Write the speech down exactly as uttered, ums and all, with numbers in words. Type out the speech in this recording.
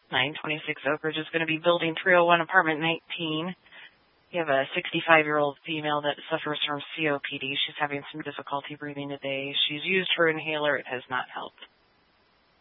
nine twenty-six Oak Ridge is going to be building three oh one, apartment nineteen. You have a sixty-five-year-old female that suffers from C O P D. She's having some difficulty breathing today. She's used her inhaler. It has not helped.